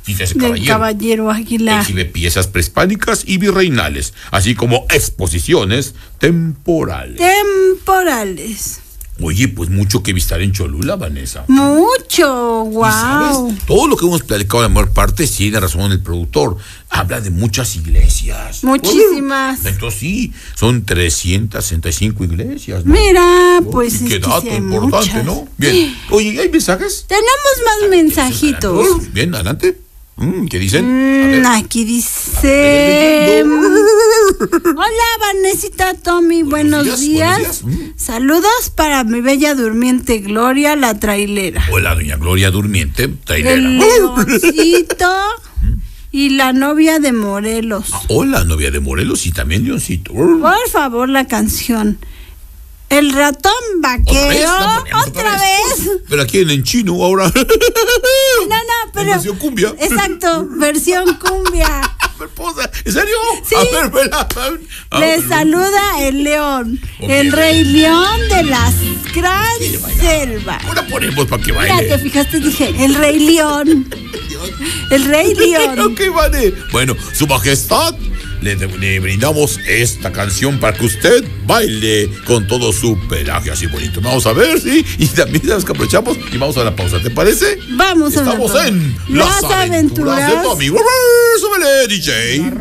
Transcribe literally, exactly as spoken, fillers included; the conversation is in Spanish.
Fíjese, del caballero. caballero Aguilar. Exhibe piezas prehispánicas y virreinales, así como exposiciones temporales. Temporales. Oye, pues mucho que visitar en Cholula, Vanessa. Mucho, ¿Y wow. sabes? Todo lo que hemos platicado, la mayor parte, tiene razón el productor. Habla de muchas iglesias. Muchísimas. Uh, entonces sí, son trescientas sesenta y cinco iglesias, ¿no? Mira, Oh, pues y es qué que dato sí hay importante, muchas. ¿no? Bien. Oye, ¿hay mensajes? Tenemos más mensajitos. Adelante. Bien, adelante. Mm, ¿Qué dicen? Mm, A ver. aquí dice... Hola, Vanesita, Tommy, buenos, días, días. buenos días. Mm. Saludos para mi bella durmiente Gloria, la trailera. Hola, doña Gloria Durmiente, trailera. El leoncito y la novia de Morelos. Ah, hola, novia de Morelos y también Leoncito. Por favor, la canción. El ratón vaquero. ¿Otra vez? La ponemos ¿Otra vez? Pero aquí en, en chino ahora. No, no, pero... En versión cumbia. Exacto, versión cumbia. Esposa, ¿en serio? Sí. A ver, vela. A Le ver. saluda el león, Ok. el rey león de la gran Sí, vaya. selva. Ahora ponemos para que Mira, te baile. fijaste, dije, el rey león. El rey león. Ok, vale. Bueno, su majestad, le, le brindamos esta canción para que usted baile con todo su pelaje así bonito. Vamos a ver, ¿sí? Y también sabes que aprovechamos y vamos a la pausa, ¿te parece? Vamos a Estamos ver. en Las Las Aventuras de aventuras Tommy. ¡Súbele, D J!